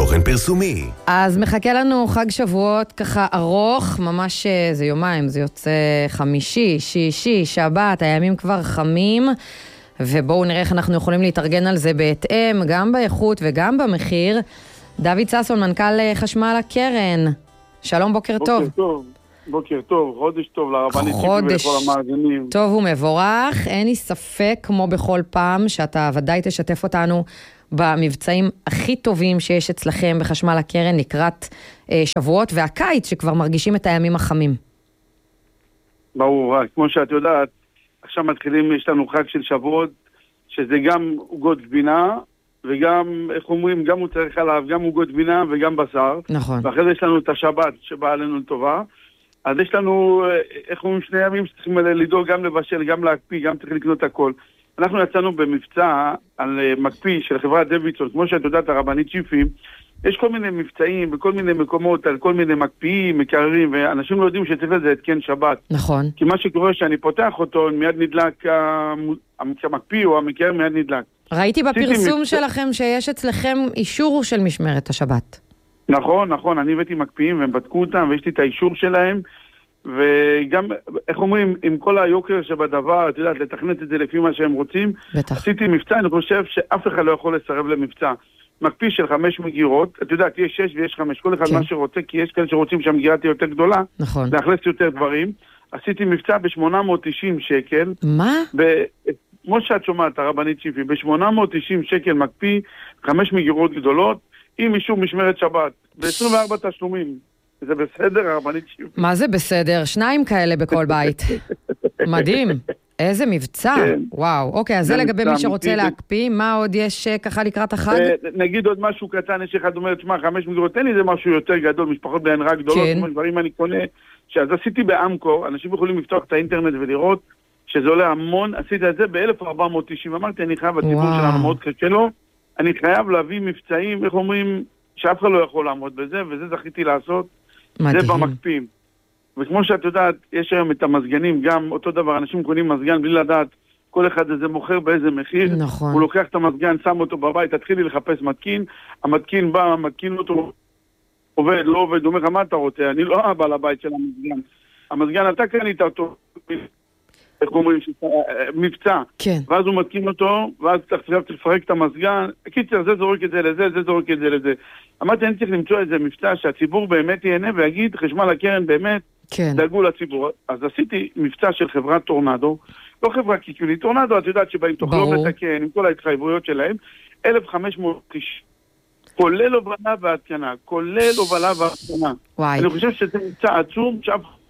תוכן פרסומי. אז מחכה לנו חג שבועות ככה ארוך, ממש זה יומיים, זה יוצא חמישי, שישי, שבת, הימים כבר חמים, ובואו נראה איך אנחנו יכולים להתארגן על זה בהתאם, גם באיכות וגם במחיר. דוד ששון, מנכ"ל חשמל הקרן. שלום, בוקר טוב. בוקר טוב. בוקר טוב, חודש טוב לרבנית ציפי ולכל המאזינים. טוב ומבורך, אין לי ספק כמו בכל פעם שאתה ודאי תשתף אותנו במבצעים הכי טובים שיש אצלכם בחשמל הקרן לקראת שבועות והקיץ שכבר מרגישים את הימים החמים. ברור, כמו שאת יודעת, עכשיו מתחילים, יש לנו חג של שבועות, שזה גם עוגות גבינה, וגם, איך אומרים, גם מוצרי חלב, גם עוגות גבינה וגם בשר. נכון. ואחרי זה יש לנו את השבת שבאה עלינו לטובה. אז יש לנו, איך אומרים, שני ימים שצריכים לדאוג גם לבשל, גם להקפיא, גם צריך לקנות הכל. אנחנו יצאנו במבצע על מקפיא של חברת דוידסון, כמו שאת יודעת, הרבנית ציפי, יש כל מיני מבצעים בכל מיני מקומות על כל מיני מקפיאים, מקררים, ואנשים לא יודעים שצריך לזה התקן שבת. נכון. כי מה שקורה שאני פותח אותו, מיד נדלק המקפיא או המקרר מיד נדלק. ראיתי בפרסום שלכם שיש אצלכם אישור של משמרת השבת. נכון, אני הבאתי מקפיאים והם בדקו אותם ויש לי את האישור שלהם, וגם, איך אומרים, עם כל היוקר שבדבר, את יודעת, לתכנת את זה לפי מה שהם רוצים, בטח. עשיתי מבצע, אני חושב שאף אחד לא יכול לסרב למבצע. מקפיא של 5 מגירות, את יודעת, יש 6 ויש 5, כל אחד כן. מה שרוצה, כי יש כאלה שרוצים שהמגירה תהיה יותר גדולה, נכון. להכניס יותר דברים. עשיתי מבצע ב-890 שקל. מה? כמו שאת שומעת, הרבנית ציפי, ב-890 שקל מקפיא 5 מגירות גדולות, עם אישור משמרת שבת, ב-24 תשלומים. זה בסדר, הרבנית ציפי? מה זה בסדר? 2 כאלה בכל בית. מדהים. איזה מבצע. כן. וואו. אוקיי, אז זה לגבי מי שרוצה להקפיא. מה עוד יש ככה לקראת החג? נגיד עוד משהו קטן, יש אחד אומר, תשמע, 5 מגירות, תן לי זה משהו יותר גדול, משפחות בהן רק גדולות, כמו דברים אני קונה, שאז עשיתי באמקור, אנשים יכולים לפתוח את האינטרנט ולראות שזה עולה המון, עשיתי את זה ב-1490, אמרתי, אני חייב, הציבור שלנו מאוד קשה לו, אני חייב להביא מבצעים, איך אומרים, שאף אחד לא יכול לעמוד בזה, וזה זכיתי לעשות, מדהים. זה במקפיאים. וכמו שאת יודעת, יש היום את המזגנים, גם אותו דבר, אנשים קונים מזגן בלי לדעת, כל אחד הזה מוכר באיזה מחיר, נכון. הוא לוקח את המזגן, שם אותו בבית, תתחילי לחפש מתקין, המתקין בא, מתקין אותו, עובד, לא עובד, הוא אומר, מה אתה רוצה? אני לא אבא לבית של המזגן. המזגן, אתה קנית אותו, איך אומרים, מבצע. כן. ואז הוא מתקין אותו, ואז צריך לפרק את המזגן. קיצר, זה זורק את זה לזה, זה זורק את זה לזה. אמרתי, אני צריך למצוא איזה מבצע שהציבור באמת ייהנה ויגיד, חשמל הקרן באמת, כן. דאגו לציבור. אז עשיתי מבצע של חברת טורנדו, לא חברה קיקיונית, טורנדו, את יודעת שבאים תוכלו לתקן, עם כל ההתחייבויות שלהם, 1,590. כולל הובלה והתקנה, כולל הובלה והתקנה. וואי. אני חושב שזה מבצע עצום,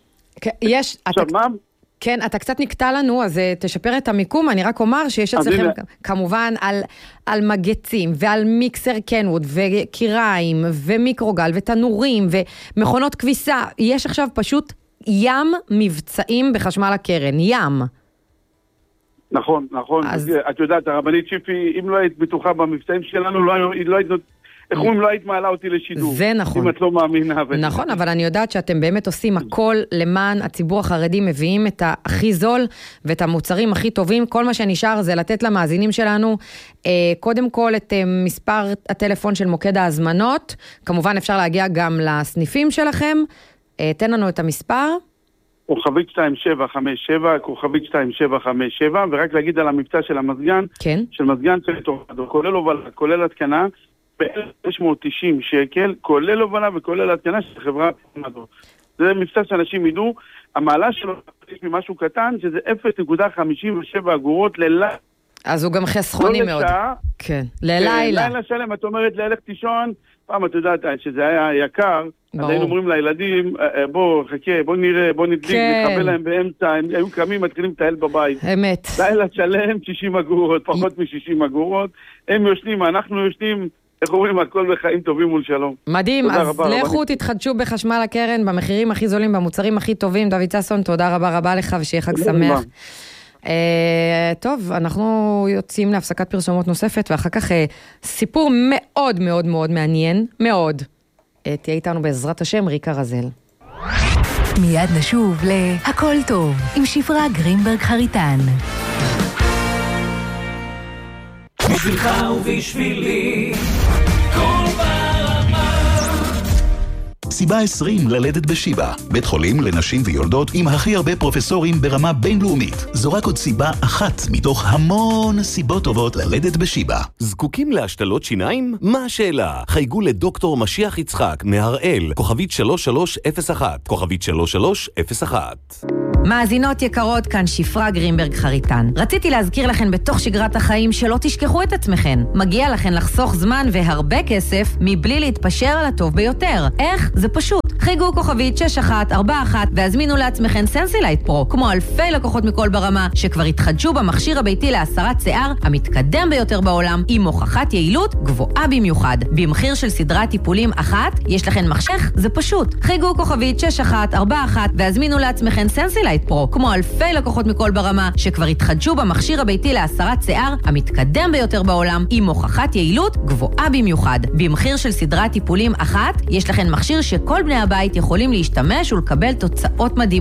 יש, כן, אתה קצת נקטע לנו, אז תשפר את המיקום. אני רק אומר שיש אצלכם כמובן על מגצים ועל מיקסר קנווד וקיריים ומיקרוגל ותנורים ומכונות כביסה. יש עכשיו פשוט ים מבצעים בחשמל הקרן, ים. נכון. את יודעת, הרבנית ציפי, אם לא היית בטוחה במבצעים שלנו, לא היית איך אומרים, לא היית מעלה אותי לשידור. זה נכון. אם את לא מאמינה. נכון, אבל אני יודעת שאתם באמת עושים הכל למען הציבור החרדי, מביאים את הכי זול ואת המוצרים הכי טובים. כל מה שנשאר זה לתת למאזינים שלנו, קודם כל את מספר הטלפון של מוקד ההזמנות. כמובן אפשר להגיע גם לסניפים שלכם. תן לנו את המספר. כוכבית 2757, כוכבית 2757, ורק להגיד על המבצע של המזגן. כן. של מזגן של טורנדו, כולל הובלה, כולל התקנה. ב-1,690 שקל, כולל הובלה וכולל התקנה של חברת טורנדו. זה מבצע שאנשים ידעו, המעלה שלו יש ממשהו קטן, שזה 0.57 אגורות ללילה. אז הוא גם חסכוני מאוד. כן, ללילה. לילה שלם, את אומרת לילך תישון, פעם את יודעת שזה היה יקר, אז היינו אומרים לילדים, בוא חכה, בוא נראה, בוא נדליק, נקבל להם באמצע, הם היו קמים, מתחילים לטייל בבית. אמת. לילה שלם, 60 אגורות, פחות מ-60 אגורות, הם יושנים, אנחנו יושנים, איך אומרים, הכל בחיים טובים מול שלום. מדהים, אז לכו תתחדשו בחשמל הקרן, במחירים הכי זולים, במוצרים הכי טובים. דוד ששון, תודה רבה לך, ושיהיה חג שמח. טוב, אנחנו יוצאים להפסקת פרסומות נוספת, ואחר כך סיפור מאוד מאוד מאוד מעניין, מאוד. תהיה איתנו בעזרת השם, ריקה רזל. מיד נשוב להכל טוב, עם שפרה גרינברג חריטן. בשבילך ובשבילי כל פעם סיבה 20 ללדת בשיבא. בית חולים לנשים ויולדות עם הכי הרבה פרופסורים ברמה בינלאומית. זו רק עוד סיבה אחת מתוך המון סיבות טובות ללדת בשיבא. זקוקים להשתלות שיניים? מה השאלה? חייגו לדוקטור משיח יצחק מהראל, כוכבית 3301, כוכבית 3301. מאזינות יקרות, כאן שפרה גרינברג חריטן. רציתי להזכיר לכן בתוך שגרת החיים שלא תשכחו את עצמכן. מגיע לכן לחסוך זמן והרבה כסף מבלי להתפשר על הטוב ביותר. איך? זה פשוט. חייגו כוכבית 6141 והזמינו לעצמכן סנסילייט פרו, כמו אלפי לקוחות מכל ברמה שכבר התחדשו במכשיר הביתי להסרת שיער המתקדם ביותר בעולם עם הוכחת יעילות גבוהה במיוחד. במחיר של סדרת טיפולים אחת, יש לכן מחשך? זה פשוט. חייגו כוכבית 6141 והזמינו לעצמכן סנסילייט פרו, כמו אלפי לקוחות מכל ברמה שכבר התחדשו במכשיר הביתי להסרת שיער המתקדם ביותר בעולם עם הוכחת יעילות גבוהה במיוחד. במחיר של סדרת טיפולים אחת, יש לכן מכשיר שכל בני הבית יכולים להשתמש ולקבל תוצאות מדהימות.